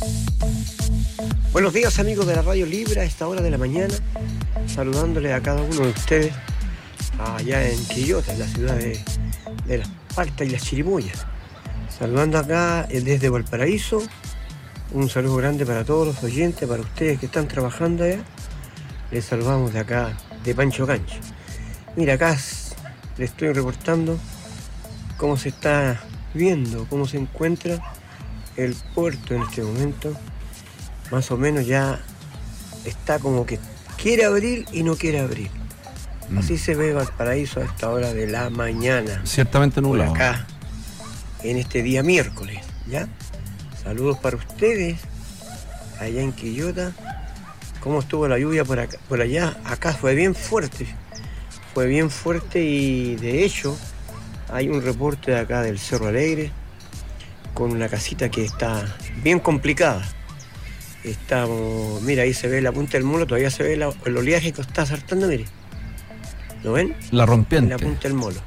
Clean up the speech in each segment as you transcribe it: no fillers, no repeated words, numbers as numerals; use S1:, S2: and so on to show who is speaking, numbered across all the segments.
S1: Buenos días, amigos de la Radio Libre, a esta hora de la mañana, saludándole a cada uno de ustedes allá en Quillota, en la ciudad de Las Paltas y Las Chirimoyas. Saludando acá desde Valparaíso, un saludo grande para todos los oyentes, para ustedes que están trabajando allá. Les saludamos de acá, de Pancho Cancho. Mira, acá les estoy reportando cómo se está viendo, cómo se encuentra el puerto en este momento. Más o menos ya está como que quiere abrir y no quiere abrir. Así se ve Valparaíso a esta hora de la mañana.
S2: Ciertamente nublado.
S1: Por acá, en este día miércoles, ¿ya? Saludos para ustedes, allá en Quillota. ¿Cómo estuvo la lluvia por acá, por allá? Acá fue bien fuerte. Fue bien fuerte y de hecho hay un reporte de acá del Cerro Alegre con una casita que está bien complicada. Estamos, mira, ahí se ve la punta del molo, todavía se ve el oleaje que está saltando, mire. ¿Lo ven?
S2: La rompiente.
S1: En la punta del molo.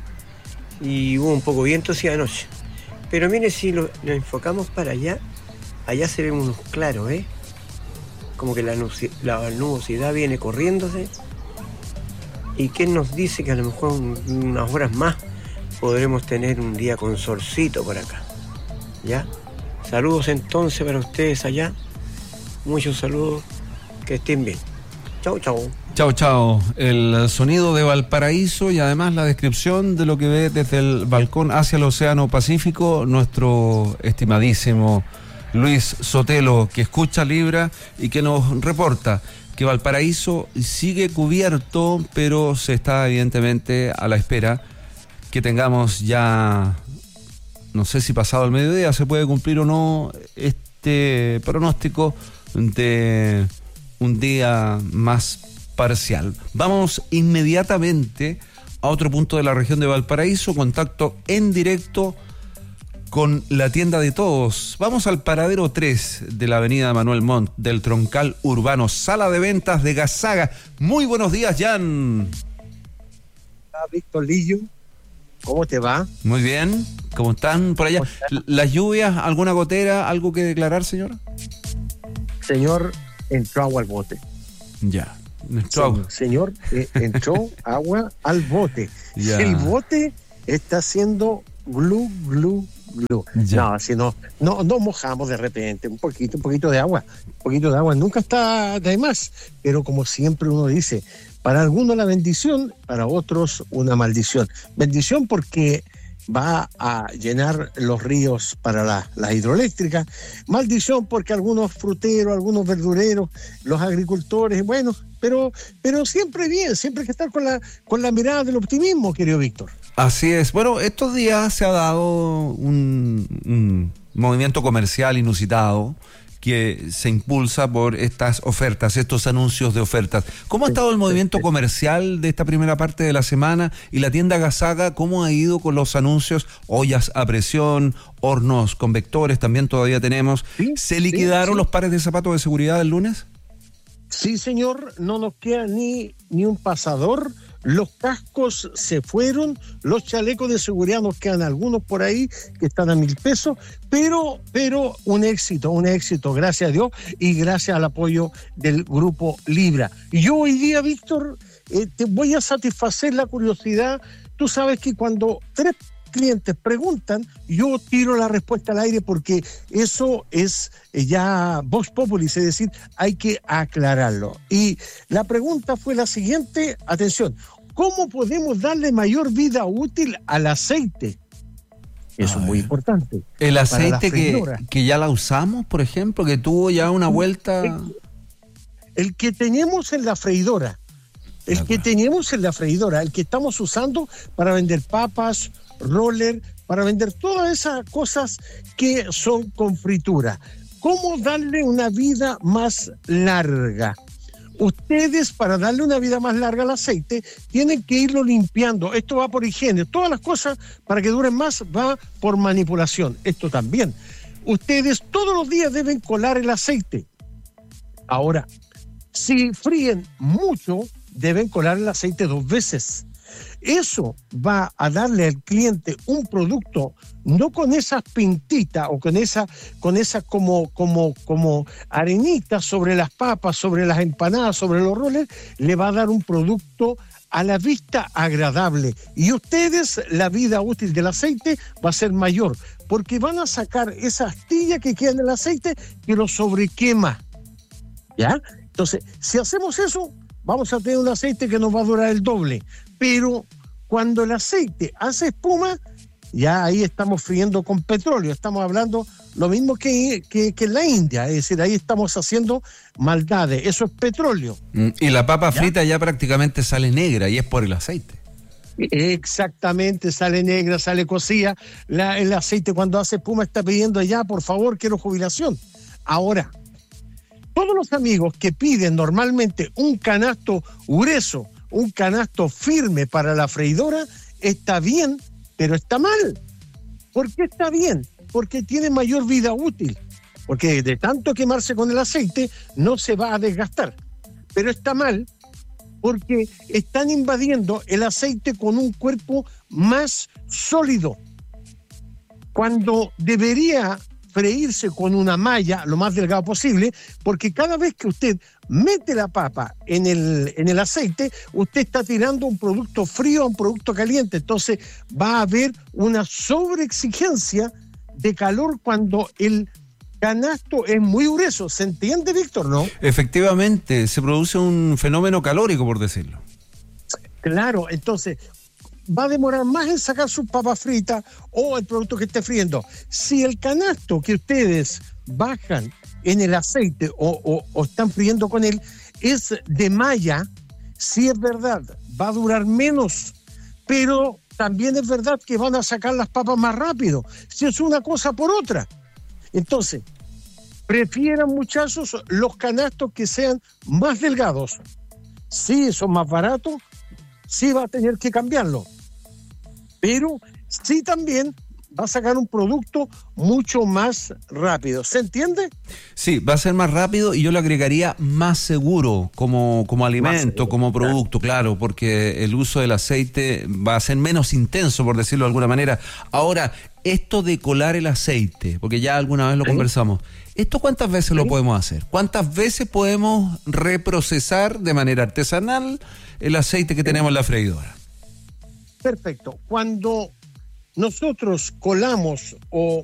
S1: Y hubo un poco de viento sí anoche. Pero mire, si lo enfocamos para allá, allá se ven unos claros, ¿eh? Como que la nubosidad viene corriéndose. ¿Y quién nos dice que a lo mejor unas horas más podremos tener un día con solcito por acá? ¿Ya? Saludos entonces para ustedes allá. Muchos saludos, que estén bien. Chau, chau.
S2: Chao, chao. El sonido de Valparaíso y además la descripción de lo que ve desde el balcón hacia el Océano Pacífico nuestro estimadísimo Luis Sotelo, que escucha Libra y que nos reporta que Valparaíso sigue cubierto, pero se está evidentemente a la espera que tengamos ya, no sé si pasado el mediodía se puede cumplir o no este pronóstico de un día más parcial. Vamos inmediatamente a otro punto de la región de Valparaíso, contacto en directo con la tienda de todos. Vamos al paradero 3 de la avenida Manuel Montt del Troncal Urbano, sala de ventas de Gazaga. Muy buenos días, Jan.
S3: Víctor Lillo, ¿cómo te va?
S2: Muy bien, ¿cómo están por allá? ¿Las lluvias, alguna gotera, algo que declarar, señor?
S3: Señor, entró agua al bote.
S2: Ya. Entró
S3: agua al bote.
S2: Ya.
S3: El bote está haciendo glu, glu, glu.
S2: Ya.
S3: No, si no mojamos de repente, un poquito de agua. Un poquito de agua nunca está de más. Pero como siempre uno dice, para algunos la bendición, para otros una maldición. Bendición porque va a llenar los ríos para las hidroeléctricas. Maldición porque algunos fruteros, algunos verdureros, los agricultores, bueno, pero siempre bien, siempre hay que estar con la mirada del optimismo, querido Víctor.
S2: Así es. Bueno, estos días se ha dado un movimiento comercial inusitado que se impulsa por estas ofertas, estos anuncios de ofertas. ¿Cómo ha estado el movimiento comercial de esta primera parte de la semana? Y la tienda Gazaga, ¿cómo ha ido con los anuncios? Ollas a presión, hornos convectores, también todavía tenemos.
S3: Sí,
S2: ¿Se liquidaron los pares de zapatos de seguridad el lunes?
S3: Sí, señor, no nos queda ni un pasador. Los cascos se fueron, los chalecos de seguridad nos quedan algunos por ahí que están a 1,000 pesos, pero un éxito, gracias a Dios y gracias al apoyo del Grupo Libra. Y yo hoy día, Víctor, te voy a satisfacer la curiosidad. Tú sabes que cuando 3 clientes preguntan, yo tiro la respuesta al aire porque eso es ya Vox Populi, es decir, hay que aclararlo. Y la pregunta fue la siguiente, atención, ¿cómo podemos darle mayor vida útil al aceite? Eso es muy importante.
S2: El aceite que ya la usamos, por ejemplo, que tuvo ya una vuelta...
S3: El que tenemos en la freidora, el que estamos usando para vender papas, roller, para vender todas esas cosas que son con fritura. ¿Cómo darle una vida más larga? Ustedes, para darle una vida más larga al aceite, tienen que irlo limpiando. Esto va por higiene. Todas las cosas, para que duren más, va por manipulación. Esto también. Ustedes todos los días deben colar el aceite. Ahora, si fríen mucho, deben colar el aceite 2 veces. Eso va a darle al cliente un producto, no con esas pintitas o con esa como arenita sobre las papas, sobre las empanadas, sobre los roles, le va a dar un producto a la vista agradable. Y ustedes, la vida útil del aceite va a ser mayor, porque van a sacar esa astilla que queda en el aceite que lo sobrequema. ¿Ya? Entonces, si hacemos eso, vamos a tener un aceite que nos va a durar el doble. Pero cuando el aceite hace espuma, ya ahí estamos friendo con petróleo. Estamos hablando lo mismo que en la India. Es decir, ahí estamos haciendo maldades. Eso es petróleo.
S2: Y la papa frita ya prácticamente sale negra y es por el aceite.
S3: Exactamente, sale negra, sale cocida. El aceite cuando hace espuma está pidiendo ya, por favor, quiero jubilación. Ahora, todos los amigos que piden normalmente un canasto grueso, un canasto firme para la freidora, está bien, pero está mal. ¿Por qué está bien? Porque tiene mayor vida útil. Porque de tanto quemarse con el aceite no se va a desgastar. Pero está mal porque están invadiendo el aceite con un cuerpo más sólido. Cuando debería freírse con una malla lo más delgado posible, porque cada vez que usted mete la papa en el aceite, usted está tirando un producto frío a un producto caliente. Entonces va a haber una sobreexigencia de calor cuando el canasto es muy grueso. ¿Se entiende, Víctor, no?
S2: Efectivamente, se produce un fenómeno calórico, por decirlo.
S3: Claro, entonces va a demorar más en sacar sus papas fritas o el producto que esté friendo. Si el canasto que ustedes bajan en el aceite o están friendo con él es de malla, sí es verdad, va a durar menos, pero también es verdad que van a sacar las papas más rápido, si es una cosa por otra. Entonces, prefieran, muchachos, los canastos que sean más delgados. Sí, son más baratos, sí va a tener que cambiarlo, pero sí también va a sacar un producto mucho más rápido. ¿Se entiende?
S2: Sí, va a ser más rápido y yo le agregaría más seguro como alimento, seguro, como producto, claro, porque el uso del aceite va a ser menos intenso, por decirlo de alguna manera. Ahora, esto de colar el aceite, porque ya alguna vez lo conversamos, ¿esto cuántas veces lo podemos hacer? ¿Cuántas veces podemos reprocesar de manera artesanal el aceite que tenemos en la freidora?
S3: Perfecto. Cuando nosotros colamos o